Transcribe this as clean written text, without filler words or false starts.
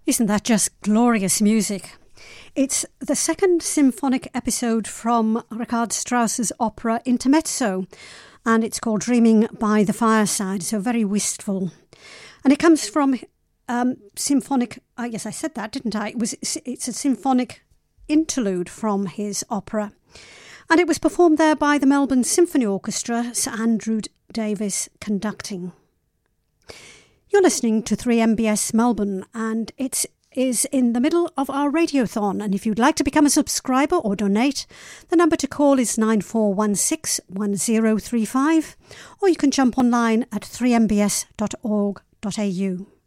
Isn't that just glorious music? It's the second symphonic episode from Richard Strauss's opera Intermezzo, and it's called Dreaming by the Fireside, so very wistful. And it comes from symphonic, yes, I said that, didn't I? It's a symphonic interlude from his opera. And it was performed there by the Melbourne Symphony Orchestra, Sir Andrew Davis conducting. You're listening to 3MBS Melbourne, and it is in the middle of our radiothon. And if you'd like to become a subscriber or donate, the number to call is 9416 1035, or you can jump online at 3mbs.org.au.